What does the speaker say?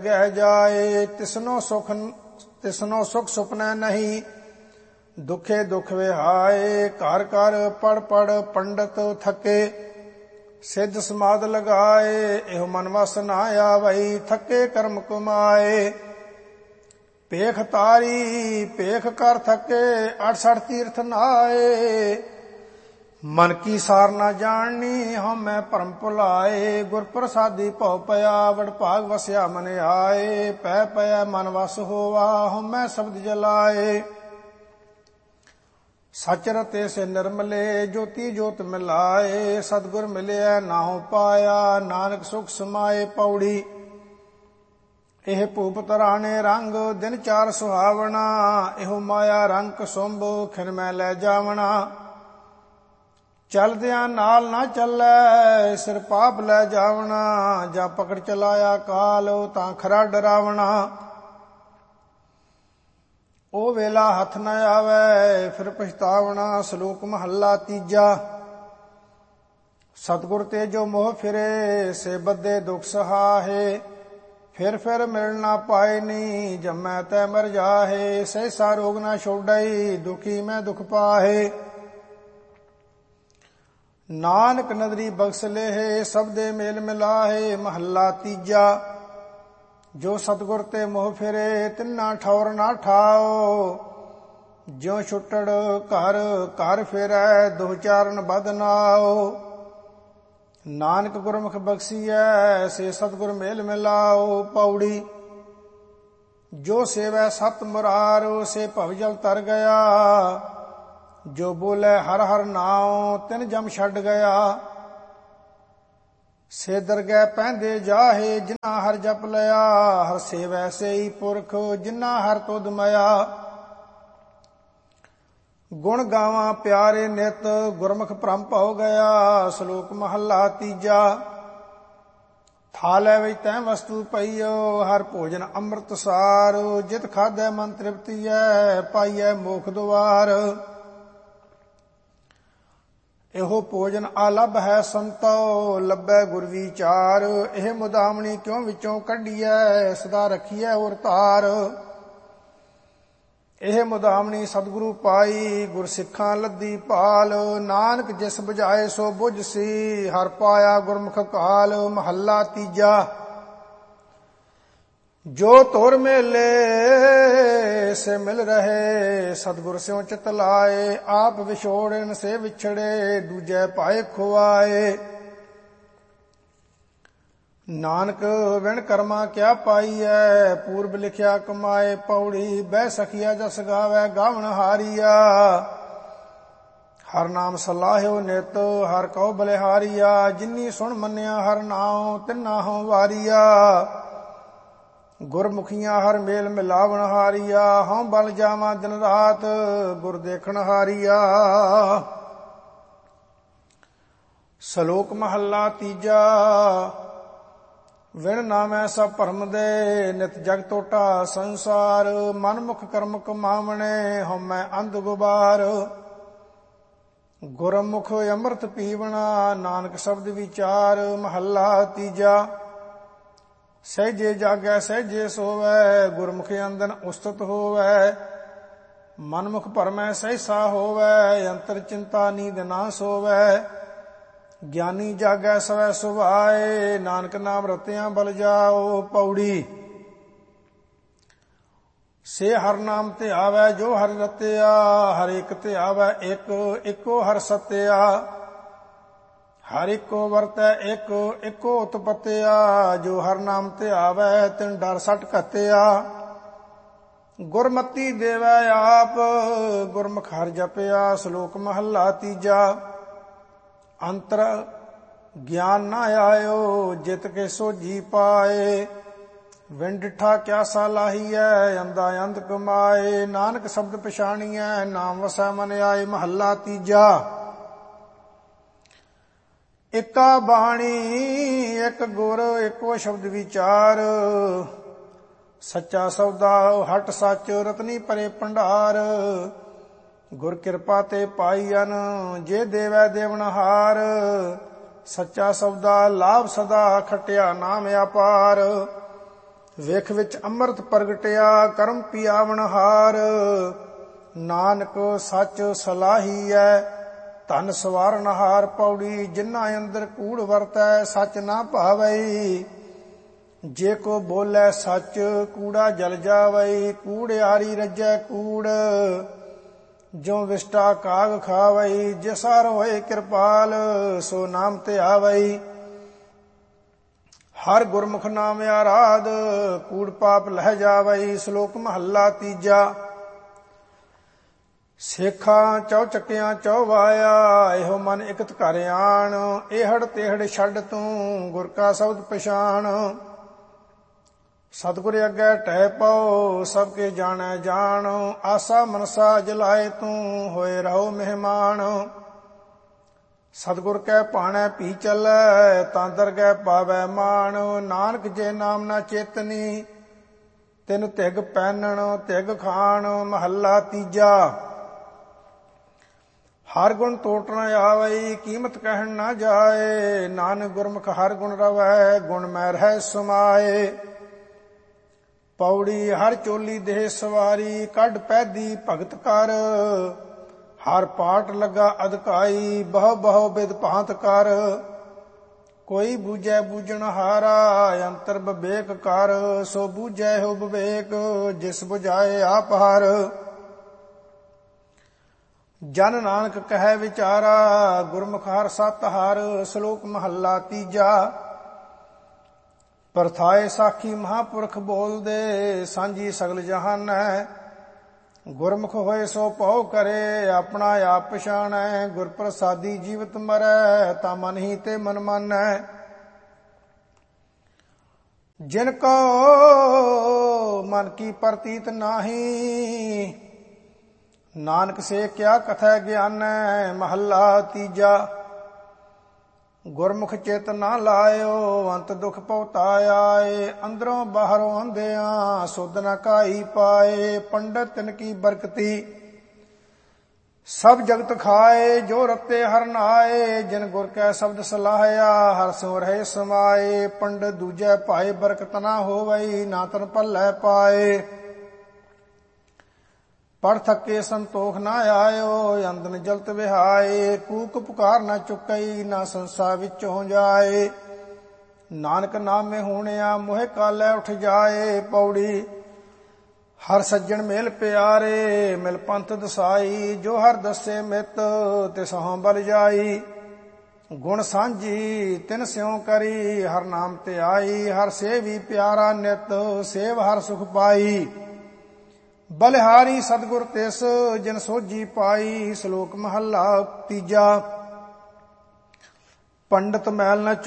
ਲੱਗੈ ਜਾਏ। ਤਿਸਨੋ ਸੁਖ ਸੁਪਨੈ ਨਹੀਂ, ਦੁਖੇ ਦੁਖ ਵਿਹਾਏ। ਘਰ ਘਰ ਪੜ ਪੜ ਪੰਡਤ ਥਕੇ, ਸਿੱਧ ਸਮਾਧ ਲਗਾਏ। ਇਹੋ ਮਨ ਵਸ ਨਾ ਆਵਈ, ਥਕੇ ਕਰਮ ਕਮਾਏ। ਭੇਖ ਤਾਰੀ ਭੇਖ ਕਰ ਥਕੇ, 68 ਤੀਰਥ ਨਹਾਏ। ਮਨ ਕੀ ਸਾਰ ਨਾ ਜਾਣਨੀ, ਹਉਮੈ ਭਰਮ ਭੁਲਾਏ। ਗੁਰ ਪ੍ਰਸਾਦੀ ਭਉ ਪਿਆ, ਵਡਭਾਗ ਵਸਿਆ ਮਨ ਆਏ। ਪੈ ਪਿਆ ਮਨ ਵਸ ਹੋਵਾ, ਹਉਮੈ ਸ਼ਬਦ ਜਲਾਏ। ਸਚ ਰਤੇ ਸੇ ਨਿਰਮਲੇ, ਜੋਤੀ ਜੋਤ ਮਿਲਾਏ। ਸਤਿਗੁਰ ਮਿਲਿਆ ਨਾਉ ਪਾਇਆ, ਨਾਨਕ ਸੁਖ ਸਮਾਏ। ਪੌੜੀ ਇਹ ਭੂਪ ਤਰਾਣੇ ਰੰਗ, ਦਿਨ ਚਾਰ ਸੁਹਾਵਣਾ। ਇਹੋ ਮਾਇਆ ਰੰਗ ਕਸੁੰਭ, ਖਿਨ ਮੈਂ ਲੈ ਜਾਵਣਾ। ਚਲਦਿਆਂ ਨਾਲ ਨਾ ਚੱਲੈ, ਸਿਰ ਪਾਪ ਲੈ ਜਾਵਣਾ। ਜਾਂ ਪਕੜ ਚਲਾਇਆ ਕਾਲ, ਤਾਂ ਖਰਾ ਡਰਾਵਣਾ। ਉਹ ਵੇਲਾ ਹੱਥ ਨ ਆਵੈ, ਫਿਰ ਪਛਤਾਵਣਾ। ਸ਼ਲੋਕ ਮਹੱਲਾ ਤੀਜਾ। ਸਤਿਗੁਰ ਤੇ ਜੋ ਮੋਹ ਫਿਰੇ, ਸੇ ਬੱਧੇ ਦੁਖ ਸਹਾਹੇ। ਫਿਰ ਮਿਲ ਨਾ ਪਾਏ ਨੀ, ਜੰਮੈ ਤੈ ਮਰ ਜਾਹੇ। ਸਹਿਸਾ ਰੋਗ ਨਾ ਛੋਡਈ, ਦੁਖੀ ਮੈਂ ਦੁਖ ਪਾਹੇ। ਨਾਨਕ ਨਦਰੀ ਬਖਸ਼ ਲੇਹੇ, ਸਭ ਦੇ ਮੇਲ ਮਿਲਾਹੇ। ਮਹੱਲਾ ਤੀਜਾ। ਜੋ ਸਤਿਗੁਰ ਤੇ ਮੋਹ ਫਿਰੇ, ਤਿੰਨਾ ਠੌਰ ਨਾ ਠਾਓ। ਜਿਉ ਛੁੱਟੜ ਘਰ ਘਰ ਫਿਰੈ, ਦੁਹ ਚਾਰਨ ਬਦ ਨਾਓ। ਨਾਨਕ ਗੁਰਮੁਖ ਬਖਸ਼ੀਐ, ਸੇ ਸਤਿਗੁਰ ਮੇਲ ਮਿਲਾਓ। ਪੌੜੀ ਜੋ ਸੇਵੈ ਸਤ ਮੁਰਾਰ, ਸੇ ਭਵ ਜਲ ਤਰ ਗਿਆ। ਜੋ ਬੋਲੇ ਹਰ ਹਰ ਨਾਉ, ਤਿਨ ਜਮ ਛੱਡ ਗਿਆ। ਸੇ ਦਰਗਹਿ ਪੈਂਦੇ ਜਾਹੇ, ਜਿਨਾ ਹਰ ਜਪ ਲਿਆ। ਹਰ ਸੇਵੈ ਸੇਈ ਪੁਰਖ, ਜਿਨਾ ਹਰ ਤੁਧ ਮਇਆ। ਗੁਣ ਗਾਵਾਂ ਪਿਆਰੇ ਨਿਤ, ਗੁਰਮੁਖ ਭ੍ਰਮ ਭਉ ਗਿਆ। ਸ਼ਲੋਕ ਮਹੱਲਾ ਤੀਜਾ। ਥਾਲੇ ਵਿੱਚ ਤੈ ਵਸਤੂ ਪਈਓ, ਹਰ ਭੋਜਨ ਅੰਮ੍ਰਿਤ ਸਾਰ। ਜਿਤ ਖਾਧੈ ਮਨ ਤ੍ਰਿਪਤੀਐ, ਪਾਈਐ ਮੋਖ ਦੁਆਰ। ਇਹੋ ਭੋਜਨ ਆਲਭ ਹੈ ਸੰਤੋ, ਲੱਭੈ ਗੁਰ ਵਿਚਾਰ। ਇਹ ਮੁਦਾਮਣੀ ਕਿਉ ਵਿੱਚੋਂ ਕੱਢੀਐ, ਸਦਾ ਰੱਖੀਐ ਔਰ ਧਾਰ। ਇਹ ਮੁਦਾਮਣੀ ਸਤਿਗੁਰੂ ਪਾਈ, ਗੁਰ ਸਿੱਖਾਂ ਲੱਦੀ ਭਾਲ। ਨਾਨਕ ਜਿਸ ਬੁਝਾਏ ਸੋ ਬੁਝ ਸੀ, ਹਰ ਪਾਇਆ ਗੁਰਮੁਖ ਕਾਲ। ਮਹੱਲਾ ਤੀਜਾ। ਜੋ ਤੁਰ ਮੇਲੇ ਸੇ ਮਿਲ ਰਹੇ, ਸਤਿਗੁਰ ਸਿਉ ਚਿਤ ਲਾਏ। ਆਪ ਵਿਛੋੜਨ ਸੇ ਵਿਛੜੇ, ਦੂਜੈ ਪਾਏ ਖੁਆਏ। ਨਾਨਕ ਵਿਣ ਕਰਮਾ ਕਿਆ ਪਾਈਐ, ਪੂਰਬ ਲਿਖਿਆ ਕਮਾਏ। ਪੌੜੀ ਬਹਿ ਸਖੀਆ ਜਸ ਗਾਵੈ, ਗਾਵਣ ਹਾਰੀਆ। ਹਰ ਨਾਮ ਸਲਾਹਿਓ ਨਿਤ, ਹਰ ਕਉ ਬਲਿਹਾਰੀਆ। ਜਿਨੀ ਸੁਣ ਮੰਨਿਆ ਹਰ ਨਾਉ, ਤਿਨਾ ਹਉ ਵਾਰੀਆ। ਗੁਰਮੁਖੀਆਂ ਹਰ ਮੇਲ ਮਿਲਾਵਣ ਹਾਰੀਆ। ਹਉ ਬਲ ਜਾਵਾਂ ਦਿਨ ਰਾਤ, ਗੁਰ ਦੇਖਣ ਹਾਰੀਆ। ਸ਼ਲੋਕ ਮਹੱਲਾ ਤੀਜਾ। ਵਿਣ ਨਾਮੈ ਸਭ ਭਰਮ ਦੇ, ਨਿਤ ਜਗ ਟੋਟਾ ਸੰਸਾਰ। ਮਨ ਮੁਖ ਕਰਮ ਕਮਾਵਣੇ, ਹਉਮੈ ਅੰਧ ਗੁਬਾਰ। ਗੁਰਮੁਖ ਅੰਮ੍ਰਿਤ ਪੀਵਣਾ, ਨਾਨਕ ਸ਼ਬਦ ਵਿਚਾਰ। ਮਹੱਲਾ ਤੀਜਾ। ਸਹਿਜੇ ਜਾਗੈ ਸਹਿਜੇ ਸੋਵੈ, ਗੁਰਮੁਖ ਅੰਦਨ ਉਸਤਤ ਹੋਵੈ। ਮਨਮੁਖ ਭਰਮੈ ਸਹਿਸਾ ਹੋਵੈ, ਅੰਤਰ ਚਿੰਤਾ ਨੀਂਦ ਨਾ ਸੋਵੈ। ਗਿਆਨੀ ਜਾਗੈ ਸਵੈ ਸੁਭਾਏ, ਨਾਨਕ ਨਾਮ ਰਤਿਆਂ ਬਲ ਜਾਓ। ਪੌੜੀ ਸੇ ਹਰ ਨਾਮ ਧਿਆਵੈ, ਜੋ ਹਰਿ ਰਤਿਆ। ਹਰ ਇੱਕ ਧਿਆਵੈ ਇੱਕ, ਇੱਕੋ ਹਰ ਸਤਿਆ। ਹਰ ਇੱਕੋ ਵਰਤੈ ਇੱਕ, ਇੱਕੋ ਉਤਪਤਿਆ। ਜੋ ਹਰ ਨਾਮ ਧਿਆਵੈ, ਤਿਨ ਡਰ ਸੱਟ ਘਤਿਆ। ਗੁਰਮਤੀ ਦੇਵੈ ਆਪ, ਗੁਰਮੁਖ ਹਰਿ ਜਪਿਆ। ਸ਼ਲੋਕ ਮਹੱਲਾ ਤੀਜਾ। ਅੰਤਰ ਗਿਆਨ ਨਾ ਆਇਓ, ਜਿਤ ਕੇ ਸੋਝੀ ਪਾਏ। ਵਿਣ ਡਿਠਾ ਕਿਆ ਸਾਲਾਹੀਐ, ਅੰਧਾ ਅੰਧ ਕਮਾਏ। ਨਾਨਕ ਸ਼ਬਦ ਪਛਾਣੀਐ, ਨਾਮ ਵਸੈ ਮਨ ਆਏ। ਮਹੱਲਾ ਤੀਜਾ। ਇਕਾ ਬਾਣੀ ਇੱਕ ਗੁਰ, ਇੱਕੋ ਸ਼ਬਦ ਵਿਚਾਰ। ਸੱਚਾ ਸੌਦਾ ਹਟ ਸੱਚ, ਰਤਨੀ ਭਰੇ ਭੰਡਾਰ। ਗੁਰ ਕਿਰਪਾ ਤੇ ਪਾਈਅਨ, ਜੇ ਦੇਵੈ ਦੇਵਨਹਾਰ। ਸੱਚਾ ਸੌਦਾ ਲਾਭ ਸਦਾ, ਖਟਿਆ ਨਾਮ ਅਪਾਰ। ਵੇਖ ਵਿੱਚ ਅੰਮ੍ਰਿਤ ਪ੍ਰਗਟਿਆ ਕਰਮ ਪਿਆਵਣ ਹਾਰ। ਨਾਨਕ ਸੱਚ ਸਲਾਹੀਐ ਧਨ ਸਵਾਰਨ ਹਾਰ। ਪੌੜੀ ਜਿਨ੍ਹਾਂ ਅੰਦਰ ਕੂੜ ਵਰਤੈ ਸੱਚ ਨਾ ਭਾਵਈ। ਜੇ ਕੋ ਬੋਲੇ ਸੱਚ ਕੂੜਾ ਜਲ ਜਾਵਈ। ਕੂੜਿਆਰੀ ਰੱਜੈ ਕੂੜ ਜੋ ਵਿਸ਼ਟਾ ਕਾਗ ਖਾਵਈ। ਜਿਸ ਹਰ ਹੋਏ ਕਿਰਪਾਲ ਸੋ ਨਾਮ ਤੇ ਆਵਈ। ਹਰ ਗੁਰਮੁਖ ਨਾਮ ਆਰਾਧ ਕੂੜ ਪਾਪ ਲਹਿ ਜਾਵਈ। ਸ਼ਲੋਕ ਮਹੱਲਾ ਤੀਜਾ। ਸੇਖਾਂ ਚੌਚਕਿਆਂ ਚੌਵਾਇਆ ਇਹੋ ਮਨ ਇਕਤ ਘਰ ਆਣ। ਇਹੜ ਤੇਹੜ ਛੱਡ ਤੂੰ ਗੁਰ ਕਾ ਸ਼ਬਦ ਪਛਾਣ। ਸਤਿਗੁਰ ਅੱਗੇ ਟਹਿ ਪਾਓ ਸਭ ਕੇ ਜਾਣੈ ਜਾਣ। ਆਸਾ ਮਨਸਾ ਜਲਾਏ ਤੂੰ ਹੋਏ ਰਹੋ ਮਹਿਮਾਨ। ਸਤਿਗੁਰ ਕੈ ਭਾਣੈ ਭੀ ਚੱਲੈ ਤਾਂ ਦਰਗਹਿ ਪਾਵੈ ਮਾਣ। ਨਾਨਕ ਜੇ ਨਾਮ ਨਾ ਚੇਤਨੀ ਤਿਨ ਧਿਗ ਪੈਨਣ ਧਿਗ ਖਾਣ। ਮਹੱਲਾ ਤੀਜਾ। ਹਰ ਗੁਣ ਟੋਟਣ ਆਵਈ ਕੀਮਤ ਕਹਿਣ ਨਾ ਜਾਏ। ਨਾਨਕ ਗੁਰਮੁਖ ਹਰ ਗੁਣ ਰਵੈ ਗੁਣ ਮੈ ਰਹਿ ਸਮਾਏ। ਪੌੜੀ ਹਰ ਚੋਲੀ ਦੇਹ ਸਵਾਰੀ ਕੱਢ ਪੈਦੀ ਭਗਤ ਕਰ। ਹਰ ਪਾਟ ਲੱਗਾ ਅਧਿਕਾਈ ਬਹੁ ਬਹੁ ਬਿਦ ਭਾਂਤ ਕਰ। ਕੋਈ ਬੂਝੈ ਬੂਝਣ ਹਾਰਾ ਅੰਤਰ ਵਿਵੇਕ ਕਰ। ਸੋ ਬੂਝੈ ਹੋ ਵਿਵੇਕ ਜਿਸ ਬੁਝਾਏ ਆਪ ਹਰ। ਜਨ ਨਾਨਕ ਕਹੈ ਵਿਚਾਰਾ ਗੁਰਮੁਖ ਹਰ ਸਤ ਹਰ। ਸ਼ਲੋਕ ਮਹੱਲਾ ਤੀਜਾ। ਪਰਥਾਏ ਸਾਖੀ ਮਹਾਂਪੁਰਖ ਬੋਲਦੇ ਸਾਂਝੀ ਸਗਲ ਜਹਾਨੈ। ਗੁਰਮੁਖ ਹੋਏ ਸੋ ਭਉ ਕਰੇ ਆਪਣਾ ਆਪ ਪਛਾਣੈ। ਗੁਰ ਪ੍ਰਸਾਦੀ ਜੀਵਤ ਮਰੈ ਤਾਂ ਮਨ ਹੀ ਤੇ ਮਨ ਮਾਨੈ। ਜਿਨ ਕੋ ਮਨ ਕੀ ਪ੍ਰਤੀਤ ਨਾਹੀ ਨਾਨਕ ਸੇ ਕਿਆ ਕਥੈ ਗਿਆਨੈ। ਮਹੱਲਾ ਤੀਜਾ। ਗੁਰਮੁਖ ਚਿਤ ਨਾ ਲਾਇਓ ਅੰਤ ਦੁਖ ਪਉਤਾਏ। ਅੰਦਰੋਂ ਬਾਹਰੋਂ ਅੰਧਿਆਂ ਸੁਧ ਨ ਕਾਈ ਪਾਏ। ਪੰਡਤ ਤਿਨ ਕੀ ਬਰਕਤੀ ਸਭ ਜਗਤ ਖਾਏ। ਜੋ ਰਤੇ ਹਰ ਨਾਏ ਜਿਨ ਗੁਰ ਕੈ ਸ਼ਬਦ ਸਲਾਹਿਆ ਹਰ ਸਿਉ ਰਹੇ ਸਮਾਏ। ਪੰਡਤ ਦੂਜੈ ਭਾਏ ਬਰਕਤ ਨਾ ਹੋਵਈ ਨਾ ਤਨ ਭੱਲੇ ਪਾਏ। ਪੜ ਥੱਕੇ ਸੰਤੋਖ ਨਾ ਆਇਓ ਅੰਦਨ ਜਲਤ ਵਿਹਾਏ। ਕੂਕ ਪੁਕਾਰ ਨਾ ਚੁੱਕਈ ਨਾ ਸੰਸਾ ਵਿੱਚੋਂ ਜਾਏ। ਨਾਨਕ ਨਾਮੇ ਹੋਣਿਆ ਮੋਹਿ ਕਾਲੇ ਉਠ ਜਾਏ। ਪੌੜੀ ਹਰ ਸੱਜਣ ਮੇਲ ਪਿਆਰੇ ਮਿਲ ਪੰਥ ਦਸਾਈ। ਜੋ ਹਰ ਦੱਸੇ ਮਿਤ ਤਿਸਹੁ ਬਲ ਜਾਈ। ਗੁਣ ਸਾਂਝੀ ਤਿਨ ਸਿਉ ਕਰੀ ਹਰ ਨਾਮ ਤੇ ਆਈ। ਹਰ ਸੇਵੀ ਪਿਆਰਾ ਨਿਤ ਸੇਵ ਹਰ ਸੁਖ ਪਾਈ। ਬਲਿਹਾਰੀ ਸਤਿਗੁਰ ਤਿਸ ਜਿਨ ਸੋਝੀ ਪਾਈ। ਸ਼ਲੋਕ ਮਹੱਲਾ ਤੀਜਾ। ਪੰਡਤ ਮੈਲ ਨ